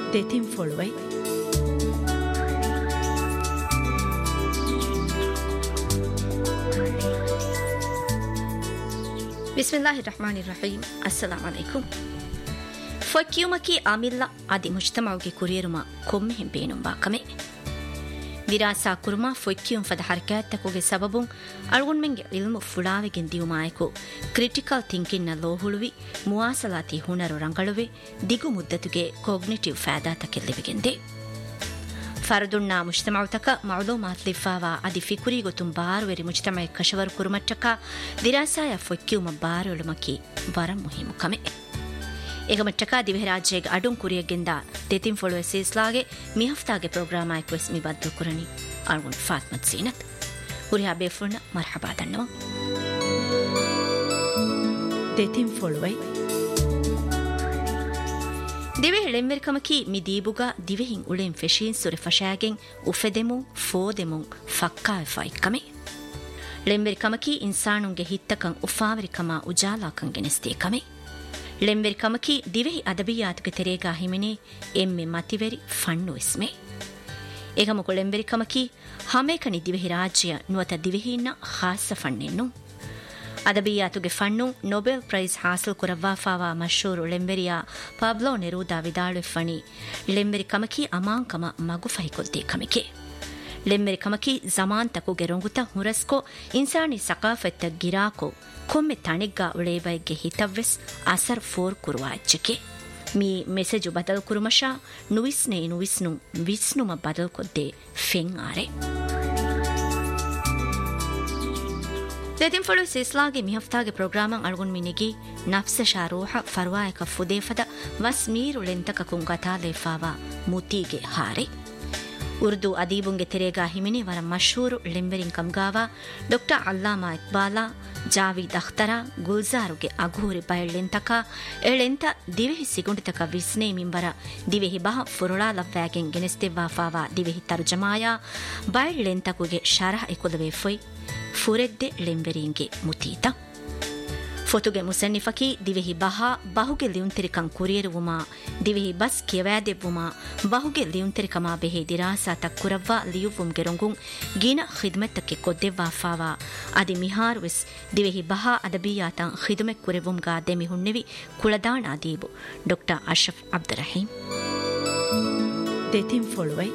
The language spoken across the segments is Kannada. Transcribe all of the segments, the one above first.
දෙතින් ෆොළුවයි ಬಿಸ್ಮಿಲ್ಲಾಹಿರ್ರಹ್ಮಾನಿರ್ರಹೀಮ್. ಅಸ್ಸಲಾಮು ಅಲೈಕುಂ. ಫಕ್ಯೂಮಕಿ ಆಮಿಲ್ಲ ಆದಿ ಮುಜ್ತಮೌಗೆ ಕುರಿಯರುಮ ಕೊಮ್ಮೆ ಹಿಂಬೇನುಂಬಾ ಕಮೆ ದಿರಾಸಾ ಕುರುಮಾ ಫಕ್ಯೂಂ ಫದ ಹರಕಾತ್ತಕುಗೆ ಸಬಬುಂ ಅಳ್ಗುಣ್ಮೆಂಗೆ ಇಲ್ಮು ಫುಳಾವೆಗೆನ್ ದಿಯುಮಾಯಕು ಕ್ರಿಟಿಕಲ್ ಥಿಂಕಿಂಗ್ನ ಲೋಹುಳುವಿ ಮುವಾಸಲಾತಿ ಹುಣರು ರಂಗಳುವೆ ದಿಗು ಮುದ್ದತುಗೆ ಕಾಗ್ನಿಟಿವ್ ಫಾದಾತಕೆಲ್ಲಿವೆಗೆಂದೆ ಫರದುಣ್ಣಾ ಮುಜ್ತಮೌತಕ ಮೌಲೂಮಾತ್ ಲಿಫಾವಾ ಅದಿ ಫಿಕುರಿ ಗೊತುಂ ಬಾರುವೆರಿ ಮುಜ್ತಮೈ ಕಶವರ್ ಕುರುಮಟ್ಟಕ ದಿರಾಸಾಯ ಫಕ್ಯೂಮ ಬಾರುಳುಮಕಿ ವರಂ ಮುಹಿಮು ಕಮೆ ಏಗಮಟ್ಟಕ ದಿವೆಹಿ ರಾಜ್ಯಗೆ ಅಡುಂ ಕುರಿಯಗೆಂದ ತೆತಿಂ ಫೊಳುವೆ ಸೀಸ್ಲಾಗೆ ಮಿ ಹಫ್ತಾಗೆ ಪ್ರೋಗ್ರಾಮ್ ಆಯ್ಕ್ವೆಸ್ ಮಿ ಬದ್ದು ಕುರನಿ ಅಳ್ಗುಣ್ ಫಾತ್ಮತ್ ಸೀನತ್ ಹುರಿಯಾ ಬೇಫುಣ್ಣ ಮರ್ಹಬಾ ದಣ್ಣವ දෙතින් ෆොළුවයි ದಿವೆ ಳೆಂವೆರಿಕಮಕಿ ಮಿ ದೀಬುಗ ದಿವೆಹಿಂ ಉಳೆಂ ಫೆಶೀನ್ ಸುರೆ ಫಶಾಗೆಂ ಉಫೆದೆಮು ಫೋದೆಮು ಫಕ್ಕಾಫೈಕ್ಕಮೆ ಳೆಂವೆರಿಕಮಕಿ ಇನ್ಸಾನುಂಗೆ ಹಿತ್ತಕಂ ಉಫಾವರಿಕಮ ಉಜಾಲಾಕಂ ಗೆನೆಸ್ತೆ ಕಮೆ ಳೆಂವೆರಿಕಮಕಿ ದಿವೆಹಿ ಅದಬಿಯಾತುಗೆ ತೆರೆಗಾ ಹಿಮಿನೆ ಎಮ್ಮೆ ಮತಿವೆರಿ ಫಣ್ಣು ಇಸ್ಮೆ ಏಗಮುಕು ಳೆಂವೆರಿಕಮಕಿ ಹಮೇಕನಿ ದಿವೆಹಿ ರಾಜ್ಯ ನುವತ ದಿವೆಹಿನ್ನ ಖಾಸ ಫಣ್ಣೆನ್ನು ಅದಬಿಯಾತುಗೆ ಫಣ್ಣು ನೊಬೆಲ್ ಪ್ರೈಸ್ ಹಾಸಲ್ ಕುರವ್ವಾಫಾವಾ ಮಶೂರು ಲೆಂಬೆರಿಯಾ ಪಾಬ್ಲೋ ನೆರೂದಾ ವಿದಾಳು ಫಣಿ ಲೆಂಬೆರಿ ಕಮಕಿ ಅಮಾಂಕಮ ಮಗು ಫಹಿಕೊದ್ದೆ ಕಮಿಕೆ ಲೆಂಬೆರಿ ಕಮಕಿ ಜಮಾನ್ ತಕುಗೆ ರೊಂಗುತ ಹುರಸ್ಕೊ ಇನ್ಸಾನಿ ಸಕಾಫೆತ್ತ ಗಿರಾಕೊ ಕೊಮ್ಮೆ ತಣಿಗ್ಗಾ ಉಳೇಬೈಗೆ ಹಿತವ್ವೆಸ್ ಅಸರ್ ಫೋರ್ ಕುರುವಾಚ್ಚಿಕೆ ಮೀ ಮೆಸೇಜು ಬದಲ್ ಕುರುಮಶಾ ನುವಿಸ್ನೆ ನುವಿಸ್ನು ವಿಸ್ನುಮ ಬದಲ್ ಕೊದ್ದೆ ಫೆಂಗ್ ಆರೆ දෙතින් ෆොළු සිස්ලාගේ මිහෆ්තාගේ ප්‍රෝග්‍රාමන් අල්ගුන් මිනිගි නෆ්ස ශාරෝහ ෆර්වායක ෆුදේෆද වස් මීරු ලෙන්තකකුන් ගතා ලේෆාවා මුතීගේ හාරි ಉರ್ದು ಅದೀಬುಂಗೆ ತೆರೆಗಾ ಹಿಮಿನಿ ವರ ಮಶೂರು ಲೆಂಬೆರಿನ್ ಕಂಗಾವಾ ಡಾಕ್ಟರ್ ಅಲ್ಲಾಮಾ ಇಕ್ಬಾಲಾ ಜಾವೀದ್ ಅಖ್ತರ ಗುಲ್ಜಾರುಗೆ ಅಘೂರಿ ಬಯಳ್ಳೆಂತಕ ಎಳೆಂತ ದಿವೆಹಿ ಸಿಗುಂಡಿತಕ ವಿಸ್ನೆ ಮಿಂಬರ ದಿವೆಹಿ ಬಹ ಫುರುಳಾ ಲವ್ವಾಗೆನ್ ಗೆನೆಸ್ತೆವ್ವಾಫಾವಾ ದಿವೆಹಿ ತರ್ಜಮಾಯ ಬಯಳ್ಳೆಂತಕುಗೆ ಶರಹ ಇಕುಲವೆ ಫೊಯ್ ಫುರೆದ್ದೆ ಲೆಂಬೆರಿಂಗೆ ಮುತೀತ ಫೊತುಗೆ ಮುಸನ್ನಿಫಕಿ ದಿವೆಹಿ ಬಹಾ ಬಹುಗೆ ಲಿಯುಂತಿರಿಕಂ ಕುರಿಯರುವುಮಾ ದಿವೆಹಿ ಬಸ್ ಕೆವ್ಯಾದೆವ್ವುಮಾ ಬಹುಗೆ ಲಿಯುಂತಿರಿಕಮಾ ಬೆಹೆ ದಿರಾಸಾ ತಕ್ಕುರವ್ವಾ ಲಿಯುವ್ವುಂಗೆ ರೊಂಗುಂ ಗೀನ ಖಿದ್ಮೆತ್ತಕ್ಕೆ ಕೊದ್ದೆವ್ವಾಫಾವಾ ಅದಿ ಮಿಹಾರುವೆಸ್ ದಿವೆಹಿ ಬಹಾ ಅದಬಿಯಾತಂ ಖಿದುಮೆಕ್ ಕುರೆವುಂಗಾ ದೆಮಿ ಹುಣ್ಣೆವಿ ಕುಳದಾಣ ಅದೀಬು ಡಾಕ್ಟರ್ ಅಶ್ರಫ್ ಅಬ್ದುರ್ರಹೀಮ್ දෙතින් ෆොළුවයි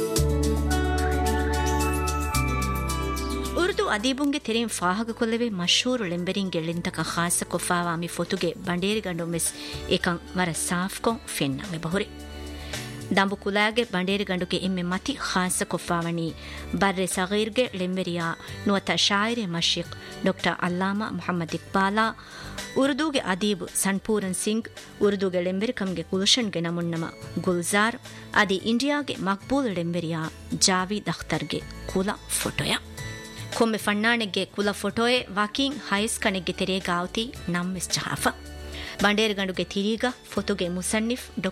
ಉರ್ದು ಅದೀಬುಂಗೆ ತೆರೆಂ ಫಾಹಗ ಕೊಲ್ಲವೆ ಮಶೂರು ಲೆಂಬೆರಿಂಗೆ ಲೆಂತಕ ಖಾಸ ಕೊಫಾವಾ ಮಿ ಫೊತುಗೆ ಬಂಡೇರಿ ಗಂಡು ಮೆಸ್ ಏಕಂ ವರ ಸಾಫ್ಕೊಂ ಫೆನ್ನಂಗೆ ಬಹುರೆ ದಂಬು ಕುಲಾಗೆ ಬಂಡೇರಿ ಗಂಡುಗೆ ಎಮ್ಮೆ ಮತಿ ಖಾಸ ಕೊಫಾವಣಿ ಬರ್ರೆ ಸಗೀರ್ಗೆ ಲೆಂಬೆರಿಯಾ ನುವತ ಶಾಯಿರೆ ಮಶಿಕ್ ಡಾಕ್ಟರ್ ಅಲ್ಲಾಮಾ ಮುಹಮ್ಮದ್ ಇಕ್ಬಾಲಾ ಉರ್ದುಗೆ ಅದೀಬು ಸಣ್ಪೂರನ್ ಸಿಂಗ್ ಉರ್ದುಗೆ ಲೆಂಬೆರಿಕಂಗೆ ಗುಲ್ಶನ್ಗೆ ನಮುನ್ನಮ ಗುಲ್ಜಾರ್ ಅದಿ ಇಂಡಿಯಾಗೆ ಮಕ್ಬೂಲ್ ಲೆಂಬೆರಿಯಾ ಜಾವೀದ್ ಅಖ್ತರ್ಗೆ ಕುಲ ಫೋಟೋಯ ಕೊಮ್ಮೆ ಫಣ್ಣಾಣೆಗೆ ಕುಲ ಫೋಟೋಯೆ ವಾಕಿಂಗ್ ಹೈಸ್ ಕಣೆಗೆ ತೆರೆಗಾವತಿ ನಮ್ಮಿಸ್ ಜಹಾಫ ಬಂಡೇರು ಗಂಡುಗೆ ತಿರೀಗ ಫೊತುಗೆ ಮುಸನ್ನಿಫ್